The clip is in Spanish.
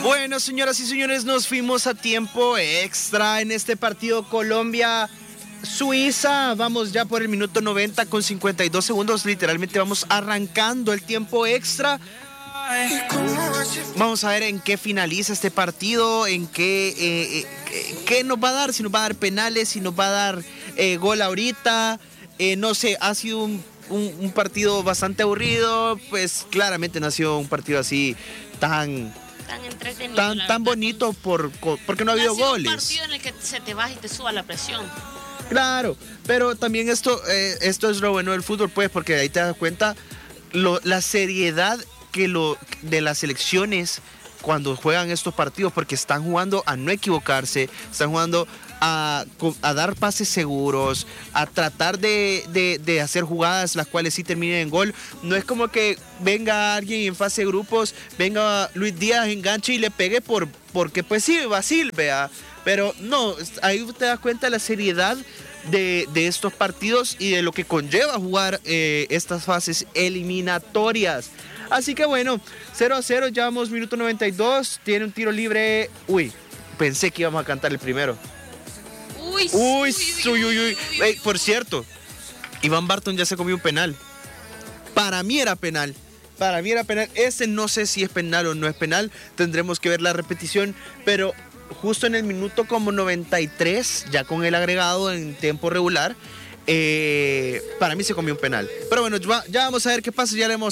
Bueno, señoras y señores, nos fuimos a tiempo extra en este partido Colombia-Suiza. Vamos ya por el minuto 90 con 52 segundos. Literalmente vamos arrancando el tiempo extra. Vamos a ver en qué finaliza este partido, en qué nos va a dar, si nos va a dar penales, si nos va a dar gol ahorita. No sé, ha sido un partido bastante aburrido. Pues claramente no ha sido un partido así tan entretenido, tan bonito porque no ha habido goles. Un partido en el que se te baja y te suba la presión. Claro, pero también esto es lo bueno del fútbol, pues, porque ahí te das cuenta la seriedad de las selecciones cuando juegan estos partidos, porque están jugando a no equivocarse, están jugando a dar pases seguros, a tratar de hacer jugadas las cuales sí terminen en gol. No es como que venga alguien en fase de grupos, venga Luis Díaz, enganche y le pegue porque pues sí, Basil, vea. Pero no, ahí te das cuenta de la seriedad de estos partidos y de lo que conlleva jugar estas fases eliminatorias. Así que bueno, 0-0, ya vamos minuto 92, tiene un tiro libre. Uy, pensé que íbamos a cantar el primero. Uy. Hey, por cierto, Iván Barton ya se comió un penal. Para mí era penal. Ese no sé si es penal o no es penal. Tendremos que ver la repetición. Pero justo en el minuto como 93, ya con el agregado en tiempo regular, para mí se comió un penal. Pero bueno, ya vamos a ver qué pasa. Ya le vamos